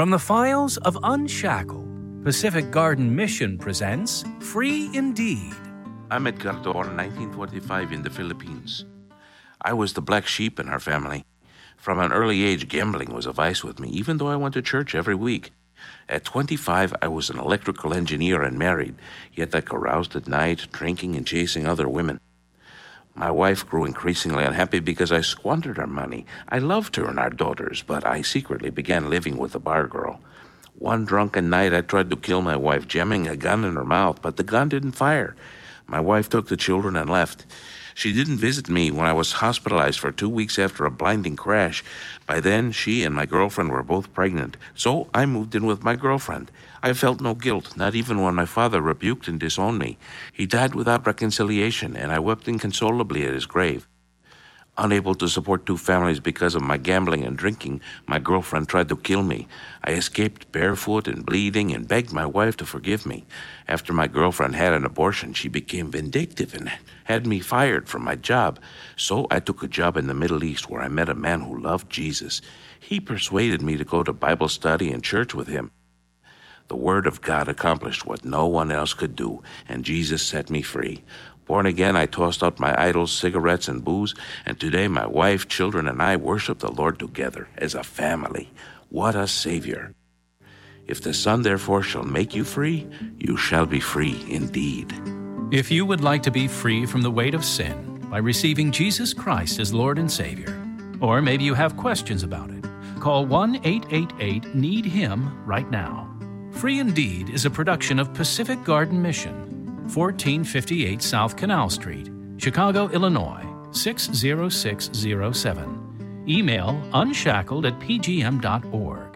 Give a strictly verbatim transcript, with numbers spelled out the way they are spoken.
From the files of Unshackled, Pacific Garden Mission presents Free Indeed. I met Gardor in nineteen forty-five in the Philippines. I was the black sheep in our family. From an early age, gambling was a vice with me, even though I went to church every week. At twenty-five, I was an electrical engineer and married, yet I caroused at night, drinking and chasing other women. My wife grew increasingly unhappy because I squandered our money. I loved her and our daughters, but I secretly began living with a bar girl. One drunken night, I tried to kill my wife, jamming a gun in her mouth, but the gun didn't fire. My wife took the children and left. She didn't visit me when I was hospitalized for two weeks after a blinding crash. By then, she and my girlfriend were both pregnant, so I moved in with my girlfriend. I felt no guilt, not even when my father rebuked and disowned me. He died without reconciliation, and I wept inconsolably at his grave. Unable to support two families because of my gambling and drinking, my girlfriend tried to kill me. I escaped barefoot and bleeding and begged my wife to forgive me. After my girlfriend had an abortion, she became vindictive and had me fired from my job. So I took a job in the Middle East where I met a man who loved Jesus. He persuaded me to go to Bible study and church with him. The Word of God accomplished what no one else could do, and Jesus set me free. Born again, I tossed out my idols, cigarettes, and booze, and today my wife, children, and I worship the Lord together as a family. What a Savior! If the Son therefore shall make you free, you shall be free indeed. If you would like to be free from the weight of sin by receiving Jesus Christ as Lord and Savior, or maybe you have questions about it, call one eight eight eight need him right now. Free Indeed is a production of Pacific Garden Mission, fourteen fifty-eight South Canal Street, Chicago, Illinois, six zero six zero seven. Email unshackled at p g m dot org.